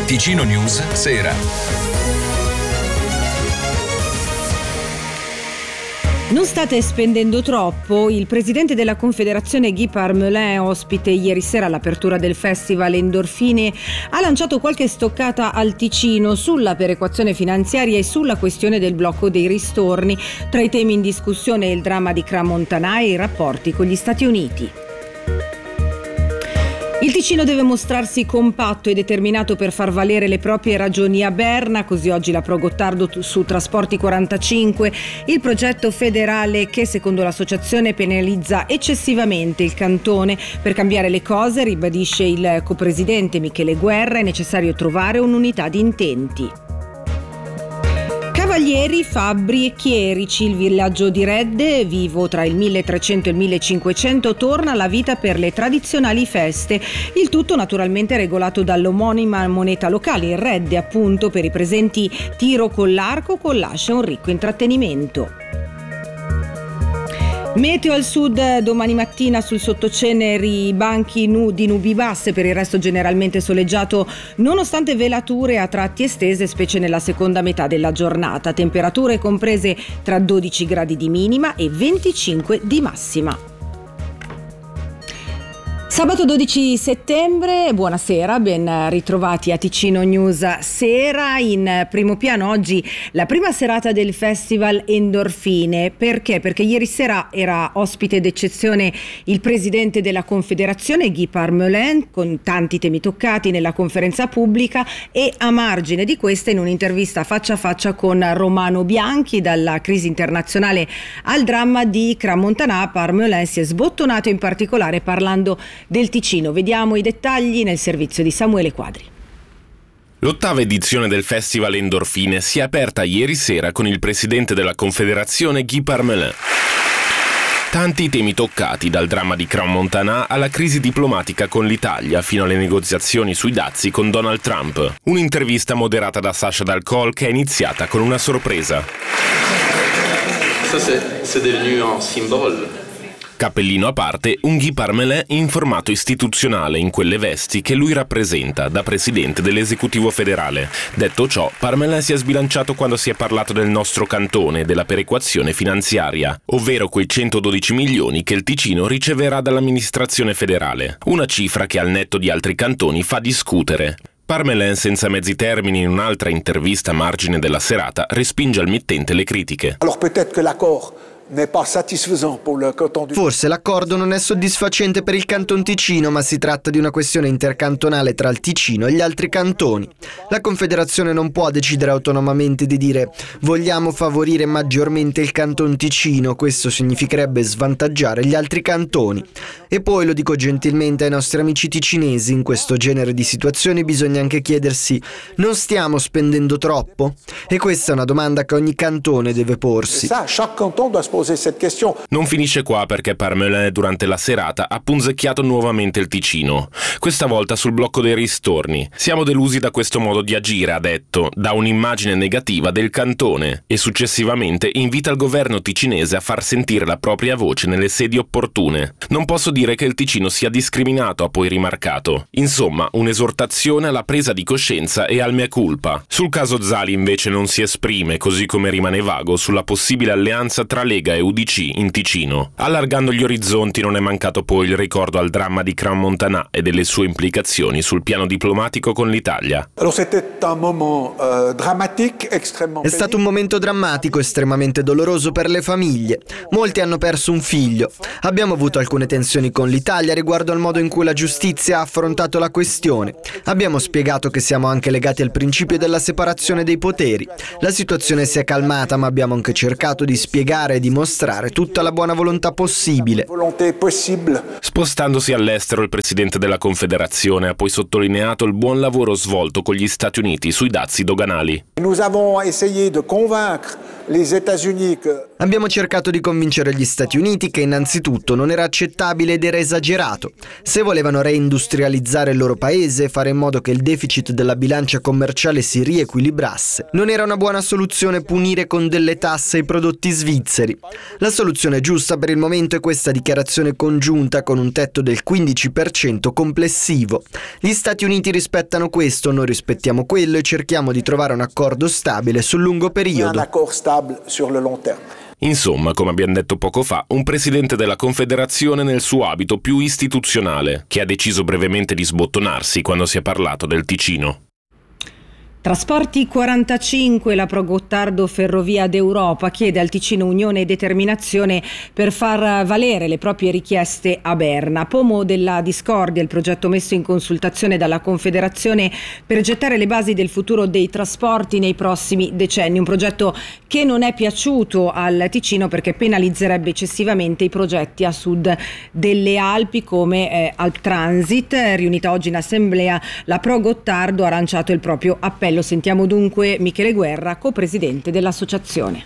Ticino News Sera. Non state spendendo troppo? Il presidente della Confederazione Guy Parmelin, ospite ieri sera all'apertura del festival Endorfine, ha lanciato qualche stoccata al Ticino sulla perequazione finanziaria e sulla questione del blocco dei ristorni. Tra i temi in discussione il dramma di Crans-Montana e i rapporti con gli Stati Uniti. Il Ticino deve mostrarsi compatto e determinato per far valere le proprie ragioni a Berna, così oggi la Pro Gottardo su Trasporti 45, il progetto federale che secondo l'associazione penalizza eccessivamente il cantone. Per cambiare le cose, ribadisce il copresidente Michele Guerra, è necessario trovare un'unità di intenti. Cavalieri, fabbri e chierici, il villaggio di Redde, vivo tra il 1300 e il 1500, torna alla vita per le tradizionali feste. Il tutto naturalmente regolato dall'omonima moneta locale, il Redde, appunto, per i presenti tiro con l'arco, con l'ascia e un ricco intrattenimento. Meteo al sud domani mattina sul sottoceneri banchi di nubi basse, per il resto generalmente soleggiato nonostante velature a tratti estese, specie nella seconda metà della giornata. Temperature comprese tra 12 gradi di minima e 25 di massima. Sabato 12 settembre, buonasera, ben ritrovati a Ticino News Sera. In primo piano oggi la prima serata del festival Endorfine. Perché? Perché ieri sera era ospite d'eccezione il presidente della Confederazione Guy Parmelin, con tanti temi toccati nella conferenza pubblica, e a margine di questa, in un'intervista faccia a faccia con Romano Bianchi, dalla crisi internazionale al dramma di Crans-Montana, Parmelin si è sbottonato in particolare parlando del Ticino. Vediamo i dettagli nel servizio di Samuele Quadri. L'ottava edizione del Festival Endorfine si è aperta ieri sera con il presidente della Confederazione Guy Parmelin. Tanti temi toccati, dal dramma di Crans-Montana alla crisi diplomatica con l'Italia, fino alle negoziazioni sui dazi con Donald Trump. Un'intervista moderata da Sacha Dalcol che è iniziata con una sorpresa. Ça c'est devenu un symbole. Cappellino a parte, un Guy Parmelin in formato istituzionale, in quelle vesti che lui rappresenta da presidente dell'esecutivo federale. Detto ciò, Parmelin si è sbilanciato quando si è parlato del nostro cantone e della perequazione finanziaria, ovvero quei 112 milioni che il Ticino riceverà dall'amministrazione federale. Una cifra che al netto di altri cantoni fa discutere. Parmelin, senza mezzi termini, in un'altra intervista a margine della serata, respinge al mittente le critiche. Alors peut-être que l'accord n'est pas satisfaisant pour le canton du... Forse l'accordo non è soddisfacente per il Canton Ticino, ma si tratta di una questione intercantonale tra il Ticino e gli altri cantoni. La Confederazione non può decidere autonomamente di dire vogliamo favorire maggiormente il Canton Ticino, questo significherebbe svantaggiare gli altri cantoni. E poi, lo dico gentilmente ai nostri amici ticinesi, in questo genere di situazioni bisogna anche chiedersi: non stiamo spendendo troppo? E questa è una domanda che ogni cantone deve porsi. Chaque canton doit se poser cette question. Non finisce qua, perché Parmelin durante la serata ha punzecchiato nuovamente il Ticino, questa volta sul blocco dei ristorni. Siamo delusi da questo modo di agire, ha detto, da un'immagine negativa del cantone, e successivamente invita il governo ticinese a far sentire la propria voce nelle sedi opportune. Non posso dire che il Ticino sia discriminato, ha poi rimarcato. Insomma, un'esortazione alla presa di coscienza e al mea culpa. Sul caso Zali invece non si esprime, così come rimane vago sulla possibile alleanza tra Lega e UDC in Ticino. Allargando gli orizzonti non è mancato poi il ricordo al dramma di Crans-Montana e delle sue implicazioni sul piano diplomatico con l'Italia. Alors c'était un moment dramatique, extrêmement. È stato un momento drammatico, estremamente doloroso per le famiglie. Molti hanno perso un figlio. Abbiamo avuto alcune tensioni con l'Italia riguardo al modo in cui la giustizia ha affrontato la questione. Abbiamo spiegato che siamo anche legati al principio della separazione dei poteri. La situazione si è calmata, ma abbiamo anche cercato di spiegare e dimostrare tutta la buona volontà possibile. Spostandosi all'estero, il presidente della Confederazione ha poi sottolineato il buon lavoro svolto con gli Stati Uniti sui dazi doganali. Nous avons essayé de convaincre les États-Unis que Abbiamo cercato di convincere gli Stati Uniti che innanzitutto non era accettabile ed era esagerato. Se volevano reindustrializzare il loro paese e fare in modo che il deficit della bilancia commerciale si riequilibrasse, non era una buona soluzione punire con delle tasse i prodotti svizzeri. La soluzione giusta per il momento è questa dichiarazione congiunta con un tetto del 15% complessivo. Gli Stati Uniti rispettano questo, noi rispettiamo quello e cerchiamo di trovare un accordo stabile sul lungo periodo. Insomma, come abbiamo detto poco fa, un presidente della Confederazione nel suo abito più istituzionale, che ha deciso brevemente di sbottonarsi quando si è parlato del Ticino. Trasporti 45, la Pro Gottardo Ferrovia d'Europa chiede al Ticino unione e determinazione per far valere le proprie richieste a Berna. Pomo della discordia, il progetto messo in consultazione dalla Confederazione per gettare le basi del futuro dei trasporti nei prossimi decenni. Un progetto che non è piaciuto al Ticino perché penalizzerebbe eccessivamente i progetti a sud delle Alpi come Alp Transit. Riunita oggi in assemblea, la Pro Gottardo ha lanciato il proprio appello. Sentiamo dunque Michele Guerra, co-presidente dell'associazione.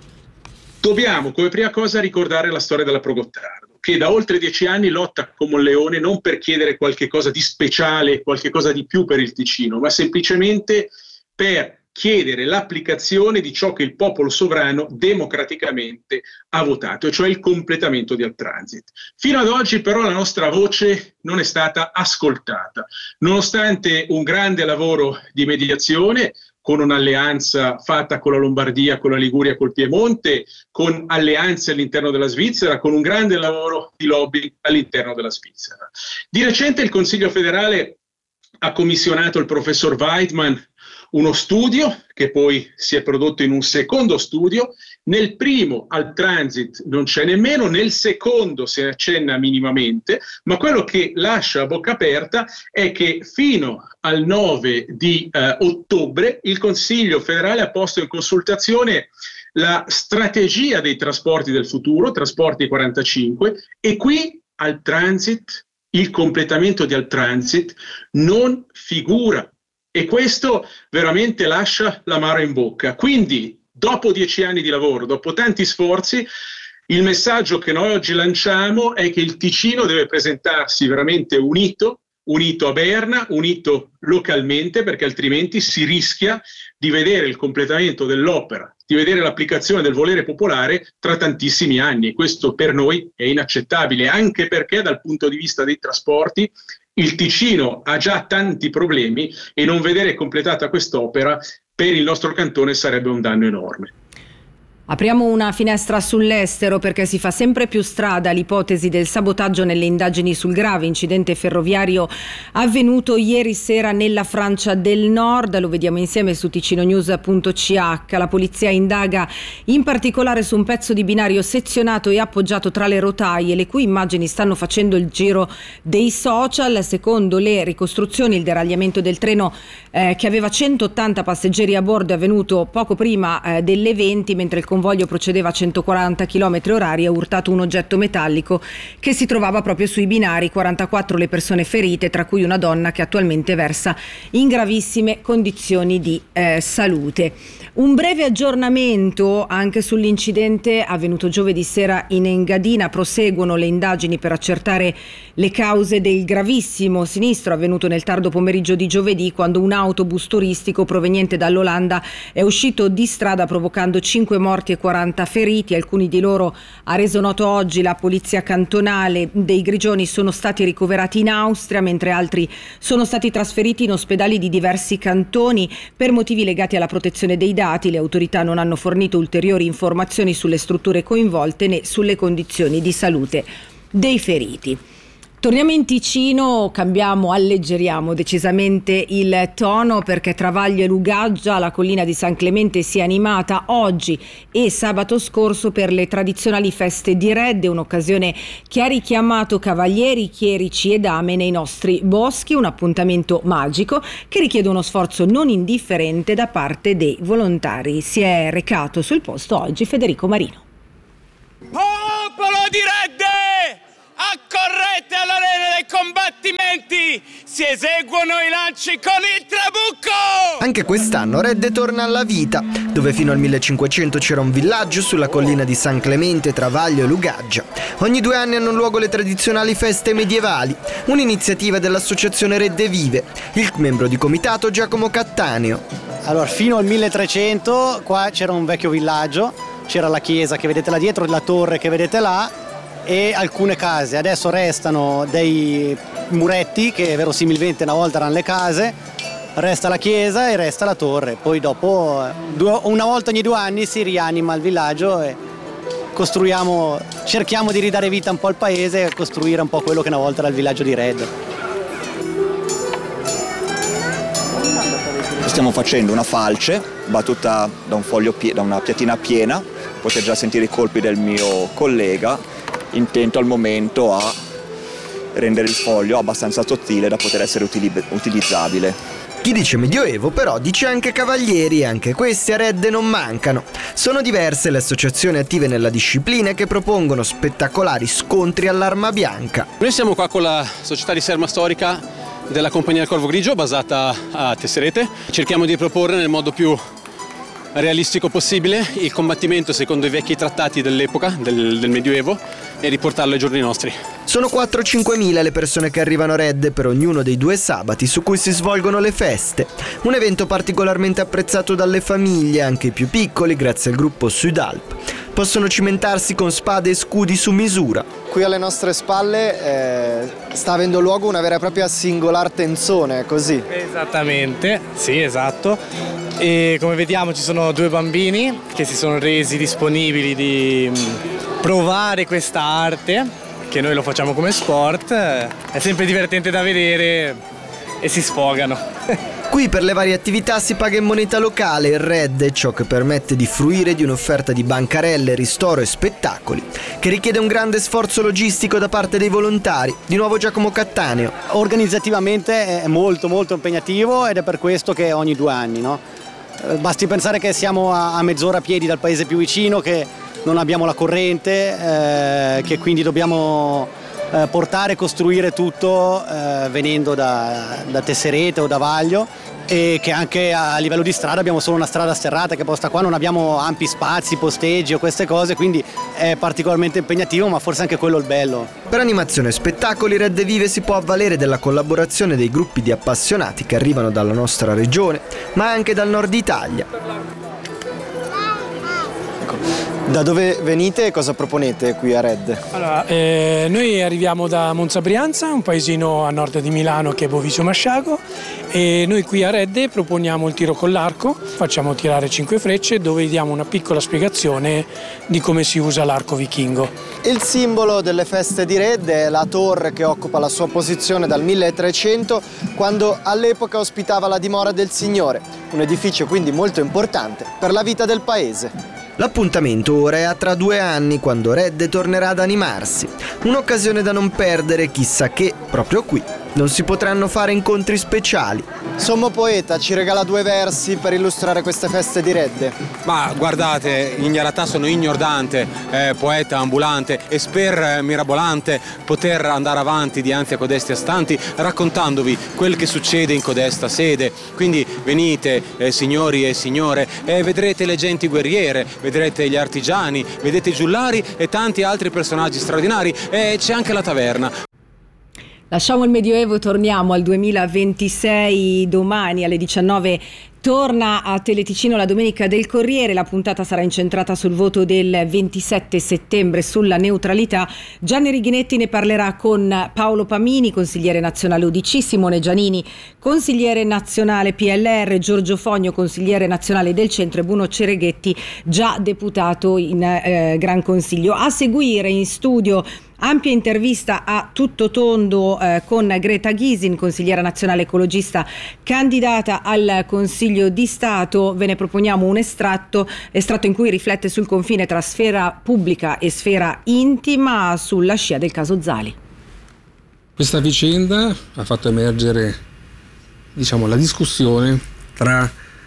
Dobbiamo come prima cosa ricordare la storia della Pro Gottardo, che da oltre 10 anni lotta come un leone non per chiedere qualche cosa di speciale, qualche cosa di più per il Ticino, ma semplicemente per chiedere l'applicazione di ciò che il popolo sovrano democraticamente ha votato, e cioè il completamento di Alp Transit. Fino ad oggi però la nostra voce non è stata ascoltata, nonostante un grande lavoro di mediazione, con un'alleanza fatta con la Lombardia, con la Liguria, col Piemonte, con alleanze all'interno della Svizzera, con un grande lavoro di lobby all'interno della Svizzera. Di recente il Consiglio federale ha commissionato il professor Weidmann uno studio che poi si è prodotto in un secondo studio. Nel primo Alp Transit non c'è nemmeno, nel secondo se ne accenna minimamente, ma quello che lascia a bocca aperta è che fino al 9 di ottobre il Consiglio federale ha posto in consultazione la strategia dei trasporti del futuro, Trasporti 45, e qui Alp Transit, il completamento di Alp Transit non figura. E questo veramente lascia l'amaro in bocca. Quindi, dopo 10 anni di lavoro, dopo tanti sforzi, il messaggio che noi oggi lanciamo è che il Ticino deve presentarsi veramente unito a Berna, unito localmente, perché altrimenti si rischia di vedere il completamento dell'opera, di vedere l'applicazione del volere popolare tra tantissimi anni. E questo per noi è inaccettabile, anche perché dal punto di vista dei trasporti il Ticino ha già tanti problemi e non vedere completata quest'opera per il nostro cantone sarebbe un danno enorme. Apriamo una finestra sull'estero perché si fa sempre più strada l'ipotesi del sabotaggio nelle indagini sul grave incidente ferroviario avvenuto ieri sera nella Francia del Nord. Lo vediamo insieme su ticinonews.ch. La polizia indaga in particolare su un pezzo di binario sezionato e appoggiato tra le rotaie, le cui immagini stanno facendo il giro dei social. Secondo le ricostruzioni, il deragliamento del treno che aveva 180 passeggeri a bordo è avvenuto poco prima delle 20, mentre il convoglio procedeva a 140 km/h e ha urtato un oggetto metallico che si trovava proprio sui binari. 44 le persone ferite, tra cui una donna che attualmente versa in gravissime condizioni di salute. Un breve aggiornamento anche sull'incidente avvenuto giovedì sera in Engadina. Proseguono le indagini per accertare le cause del gravissimo sinistro avvenuto nel tardo pomeriggio di giovedì, quando un autobus turistico proveniente dall'Olanda è uscito di strada provocando 5 morti e 40 feriti. Alcuni di loro, ha reso noto oggi la polizia cantonale dei Grigioni, sono stati ricoverati in Austria, mentre altri sono stati trasferiti in ospedali di diversi cantoni per motivi legati alla protezione dei dati. Le autorità non hanno fornito ulteriori informazioni sulle strutture coinvolte né sulle condizioni di salute dei feriti. Torniamo in Ticino, alleggeriamo decisamente il tono, perché Travaglio e Lugaggia, la collina di San Clemente, si è animata oggi e sabato scorso per le tradizionali feste di Redde, un'occasione che ha richiamato cavalieri, chierici e dame nei nostri boschi, un appuntamento magico che richiede uno sforzo non indifferente da parte dei volontari. Si è recato sul posto oggi Federico Marino. Popolo di Redde! Accorrete all'arena dei combattimenti! Si eseguono i lanci con il trabucco! Anche quest'anno Redde torna alla vita, dove fino al 1500 c'era un villaggio sulla collina di San Clemente tra Vaglio e Lugaggia. Ogni 2 anni hanno luogo le tradizionali feste medievali, un'iniziativa dell'associazione Redde Vive. Il membro di comitato Giacomo Cattaneo. Allora, fino al 1300 qua c'era un vecchio villaggio, c'era la chiesa che vedete là dietro, la torre che vedete là, e alcune case. Adesso restano dei muretti che verosimilmente una volta erano le case, resta la chiesa e resta la torre. Poi dopo, una volta ogni 2 anni, si rianima il villaggio e cerchiamo di ridare vita un po' al paese e costruire un po' quello che una volta era il villaggio di Redde. Stiamo facendo una falce battuta da da una piatina piena, potete già sentire i colpi del mio collega, intento al momento a rendere il foglio abbastanza sottile da poter essere utilizzabile. Chi dice medioevo però dice anche cavalieri, e anche questi a Redde non mancano. Sono diverse le associazioni attive nella disciplina che propongono spettacolari scontri all'arma bianca. Noi siamo qua con la società di Serma Storica della Compagnia del Corvo Grigio, basata a Tesserete. Cerchiamo di proporre nel modo più realistico possibile il combattimento secondo i vecchi trattati dell'epoca, del Medioevo, e riportarlo ai giorni nostri. Sono 4-5 mila le persone che arrivano a Redde per ognuno dei 2 sabati su cui si svolgono le feste. Un evento particolarmente apprezzato dalle famiglie, anche i più piccoli, grazie al gruppo Sudalp. Possono cimentarsi con spade e scudi su misura. Qui alle nostre spalle sta avendo luogo una vera e propria singolar tenzone, così? Esattamente, sì, esatto. E come vediamo ci sono 2 bambini che si sono resi disponibili di provare questa arte, che noi lo facciamo come sport. È sempre divertente da vedere e si sfogano. Qui per le varie attività si paga in moneta locale il Redde, ciò che permette di fruire di un'offerta di bancarelle, ristoro e spettacoli, che richiede un grande sforzo logistico da parte dei volontari. Di nuovo Giacomo Cattaneo. Organizzativamente è molto molto impegnativo ed è per questo che ogni 2 anni, no? Basti pensare che siamo a mezz'ora a piedi dal paese più vicino, che non abbiamo la corrente, che quindi dobbiamo portare e costruire tutto venendo da Tesserete o da Vaglio, e che anche a livello di strada abbiamo solo una strada sterrata che posta qua, non abbiamo ampi spazi, posteggi o queste cose, quindi è particolarmente impegnativo, ma forse anche quello è il bello. Per animazione e spettacoli Redde Vive si può avvalere della collaborazione dei gruppi di appassionati che arrivano dalla nostra regione, ma anche dal nord Italia. Da dove venite e cosa proponete qui a Redde? Allora, noi arriviamo da Monza Brianza, un paesino a nord di Milano che è Bovicio Masciago, e noi qui a Redde proponiamo il tiro con l'arco, facciamo tirare 5 frecce dove diamo una piccola spiegazione di come si usa l'arco vichingo. Il simbolo delle feste di Redde è la torre che occupa la sua posizione dal 1300, quando all'epoca ospitava la dimora del Signore, un edificio quindi molto importante per la vita del paese. L'appuntamento ora è a tra 2 anni, quando Redde tornerà ad animarsi. Un'occasione da non perdere, chissà che, proprio qui, non si potranno fare incontri speciali. Sommo Poeta ci regala 2 versi per illustrare queste feste di Redde. Ma guardate, in realtà sono ignorante, poeta ambulante, esper mirabolante, poter andare avanti dianzi a codesti astanti, raccontandovi quel che succede in codesta sede. Quindi venite, signori e signore, vedrete le genti guerriere, vedrete gli artigiani, vedete i giullari e tanti altri personaggi straordinari, e c'è anche la taverna. Lasciamo il Medioevo, torniamo al 2026. Domani alle 19 torna a Teleticino la Domenica del Corriere. La puntata sarà incentrata sul voto del 27 settembre sulla neutralità. Gianni Righinetti ne parlerà con Paolo Pamini, consigliere nazionale UDC, Simone Giannini, consigliere nazionale PLR, Giorgio Fogno, consigliere nazionale del Centro, e Bruno Cereghetti, già deputato in Gran Consiglio. A seguire in studio ampia intervista a tutto tondo con Greta Gysin, consigliera nazionale ecologista, candidata al Consiglio di Stato. Ve ne proponiamo un estratto in cui riflette sul confine tra sfera pubblica e sfera intima, sulla scia del caso Zali. Questa vicenda ha fatto emergere, la discussione tra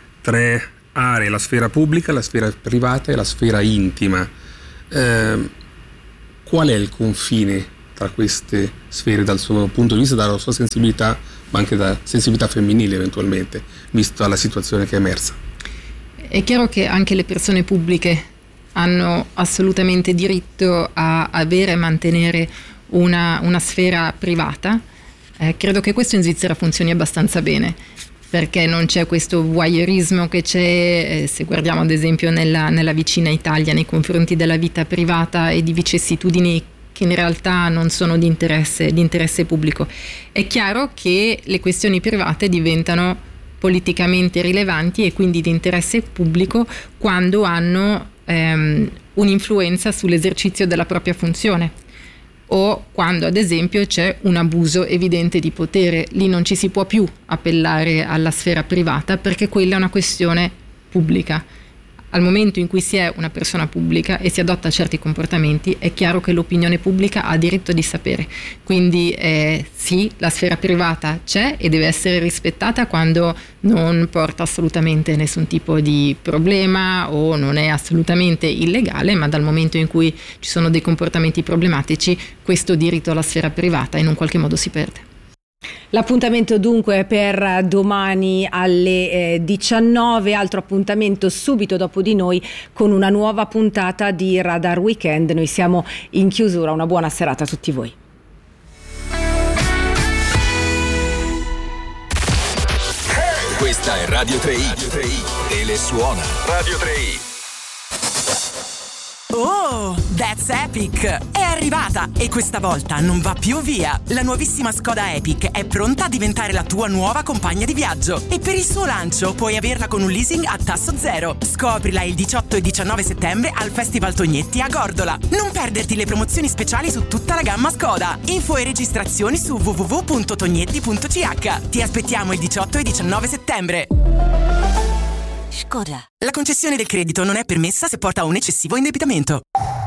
3 aree: la sfera pubblica, la sfera privata e la sfera intima. Qual è il confine tra queste sfere dal suo punto di vista, dalla sua sensibilità, ma anche da sensibilità femminile eventualmente, vista la situazione che è emersa. È chiaro che anche le persone pubbliche hanno assolutamente diritto a avere e mantenere una sfera privata. Credo che questo in Svizzera funzioni abbastanza bene, perché non c'è questo voyeurismo che c'è, se guardiamo ad esempio nella vicina Italia, nei confronti della vita privata e di vicissitudini che in realtà non sono di interesse pubblico. È chiaro che le questioni private diventano politicamente rilevanti e quindi di interesse pubblico quando hanno un'influenza sull'esercizio della propria funzione, o quando ad esempio c'è un abuso evidente di potere. Lì non ci si può più appellare alla sfera privata, perché quella è una questione pubblica. Al momento in cui si è una persona pubblica e si adotta certi comportamenti, è chiaro che l'opinione pubblica ha diritto di sapere. Quindi sì, la sfera privata c'è e deve essere rispettata quando non porta assolutamente nessun tipo di problema o non è assolutamente illegale, ma dal momento in cui ci sono dei comportamenti problematici, questo diritto alla sfera privata in un qualche modo si perde. L'appuntamento dunque per domani alle 19, altro appuntamento subito dopo di noi con una nuova puntata di Radar Weekend. Noi siamo in chiusura, una buona serata a tutti voi. Questa è Radio 3i, Telesuona. Radio 3i. Oh, that's epic! È arrivata e questa volta non va più via. La nuovissima Skoda Epic è pronta a diventare la tua nuova compagna di viaggio e per il suo lancio puoi averla con un leasing a tasso zero. Scoprila il 18 e 19 settembre al Festival Tognetti a Gordola. Non perderti le promozioni speciali su tutta la gamma Skoda. Info e registrazioni su www.tognetti.ch. Ti aspettiamo il 18 e 19 settembre. Skoda. La concessione del credito non è permessa se porta a un eccessivo indebitamento.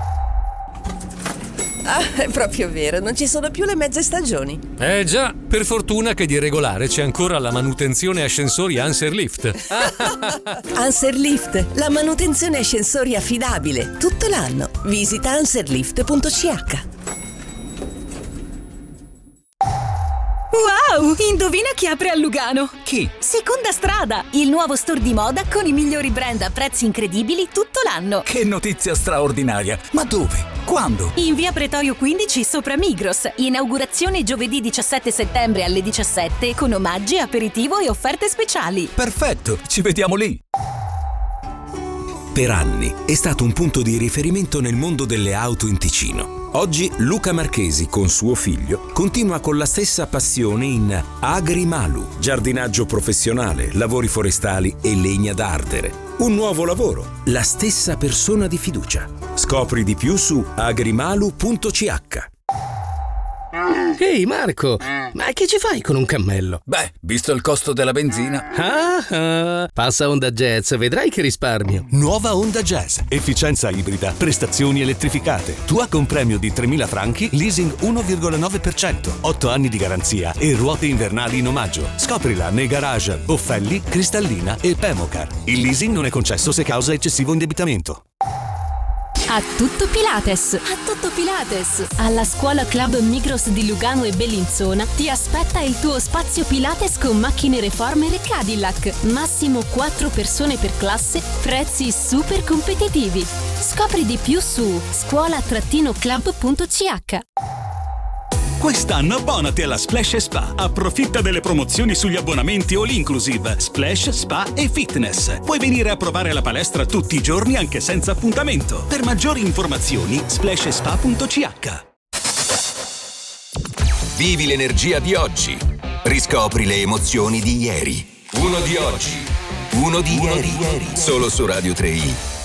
Ah, è proprio vero, non ci sono più le mezze stagioni. Già, per fortuna che di regolare c'è ancora la manutenzione ascensori Anserlift. Anserlift, la manutenzione ascensori affidabile, tutto l'anno. Visita anserlift.ch. Wow! Indovina chi apre a Lugano? Chi? Seconda Strada, il nuovo store di moda con i migliori brand a prezzi incredibili tutto l'anno. Che notizia straordinaria! Ma dove? Quando? In via Pretorio 15 sopra Migros. Inaugurazione giovedì 17 settembre alle 17 con omaggi, aperitivo e offerte speciali. Perfetto, ci vediamo lì! Per anni è stato un punto di riferimento nel mondo delle auto in Ticino. Oggi Luca Marchesi con suo figlio continua con la stessa passione in Agrimalu, giardinaggio professionale, lavori forestali e legna da ardere. Un nuovo lavoro, la stessa persona di fiducia. Scopri di più su agrimalu.ch. Ehi Marco, ma che ci fai con un cammello? Beh, visto il costo della benzina. Passa Honda Jazz, vedrai che risparmio. Nuova Honda Jazz, efficienza ibrida, prestazioni elettrificate. Tua con premio di 3.000 franchi, leasing 1,9%, 8 anni di garanzia e ruote invernali in omaggio. Scoprila nei garage Boffelli, Cristallina e Pemocar. Il leasing non è concesso se causa eccessivo indebitamento. A tutto Pilates! A tutto Pilates! Alla scuola Club Migros di Lugano e Bellinzona ti aspetta il tuo spazio Pilates con macchine Reformer e Cadillac. Massimo 4 persone per classe, prezzi super competitivi. Scopri di più su scuola-club.ch. Quest'anno abbonati alla Splash Spa. Approfitta delle promozioni sugli abbonamenti all inclusive, Splash, Spa e Fitness. Puoi venire a provare la palestra tutti i giorni anche senza appuntamento. Per maggiori informazioni, splashspa.ch. Vivi l'energia di oggi. Riscopri le emozioni di ieri. Uno di oggi, uno di ieri. Solo su Radio 3i.